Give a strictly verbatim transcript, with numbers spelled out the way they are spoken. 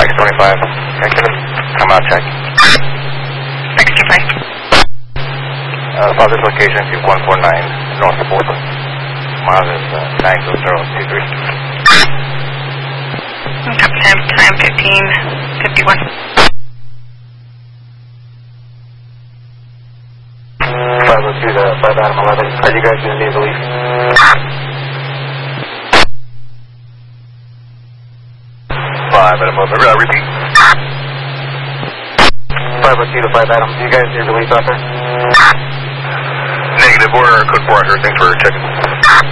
X twenty-five. Can I get him come out check? X twenty-five. Uh, father's location is one four nine North Bolton. Miles is uh, nine zero zero two three. Time, time fifteen fifty-one. five oh two to five Adam eleven. Are you guys going to need the leaf? five Adam eleven. Uh, repeat. five oh two to five Adam. Do you guys need the leaf out there? Negative. We're code four here. Thanks for checking.